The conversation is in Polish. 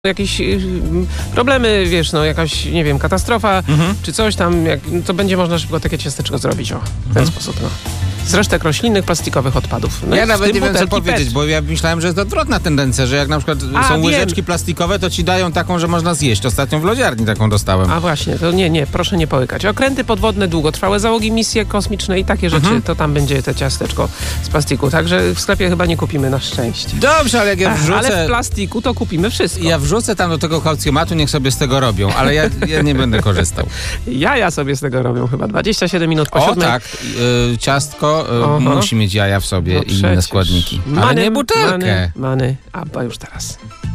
jakieś problemy, wiesz, no jakaś, nie wiem, katastrofa, czy coś tam, to będzie można szybko takie ciasteczko zrobić, w ten sposób, no. Z resztek roślinnych, plastikowych odpadów. No ja nawet nie wiem, co butelki powiedzieć, PET. bo ja myślałem, że jest odwrotna tendencja, że jak na przykład są łyżeczki plastikowe, to ci dają taką, że można zjeść. Ostatnio w lodziarni taką dostałem. A właśnie, to nie, proszę nie połykać. Okręty podwodne, długotrwałe załogi, misje kosmiczne i takie rzeczy, to tam będzie te ciasteczko z plastiku. Także w sklepie chyba nie kupimy, na szczęście. Dobrze, ale jak ja wrzucę... Ale w plastiku to kupimy wszystko. Ja wrzucę tam do tego kaucjomatu, niech sobie z tego robią, ale ja nie będę korzystał. Jaja sobie z tego robią chyba. 27 minut po 7. Tak, ciastko musi mieć jaja w sobie i inne składniki. Ale nie butelkę. Many, Abba już teraz.